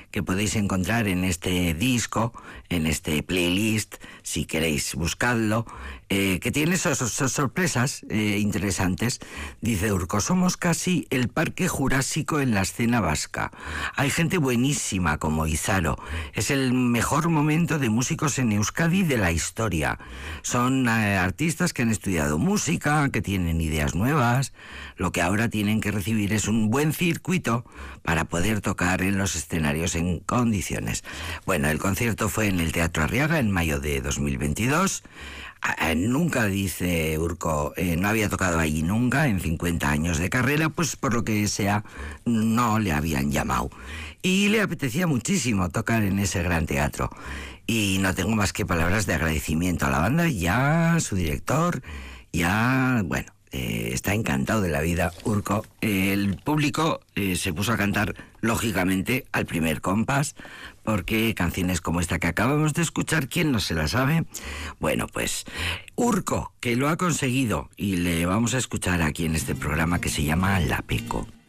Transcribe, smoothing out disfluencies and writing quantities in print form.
que podéis encontrar en este disco, en este playlist, si queréis buscadlo, que tiene sorpresas interesantes. Dice Urco: somos casi el parque jurásico en la escena vasca. Hay gente buenísima como Izaro. Es el mejor momento de músicos en Euskadi de la historia. Son artistas que han estudiado música, que tienen ideas nuevas. Lo que ahora tienen que recibir es un buen circuito para poder tocar en los escenarios en condiciones. Bueno, el concierto fue en el Teatro Arriaga en mayo de 2022. Nunca, dice Urco, no había tocado allí nunca en 50 años de carrera, pues por lo que sea no le habían llamado. Y le apetecía muchísimo tocar en ese gran teatro. Y no tengo más que palabras de agradecimiento a la banda y a su director, bueno, está encantado de la vida Urco. El público se puso a cantar, lógicamente, al primer compás, porque canciones como esta que acabamos de escuchar, ¿quién no se la sabe? Bueno, pues Urco, que lo ha conseguido, y le vamos a escuchar aquí en este programa que se llama La Peco.